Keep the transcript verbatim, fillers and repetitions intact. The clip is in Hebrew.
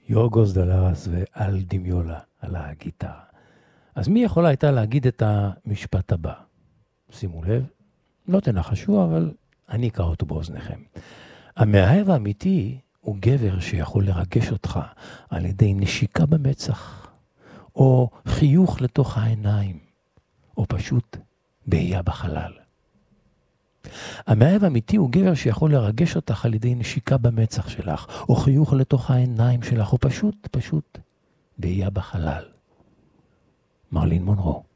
יורגוס דלרס ואל דמיולה על הגיטרה. אז מי יכולה הייתה להגיד את המשפט הבא? שימו לב, לא תנחשו, אבל אני אקרא אותו באוזניכם. המאהב האמיתי הוא גבר שיכול לרגש אותך על ידי נשיקה במצח, או חיוך לתוך העיניים, או פשוט בהייה בחלל. המאהב האמיתי הוא גבר שיכול לרגש אותך על ידי נשיקה במצח שלך, או חיוך לתוך העיניים שלך, או פשוט, פשוט בהייה בחלל. מרלין מונרו.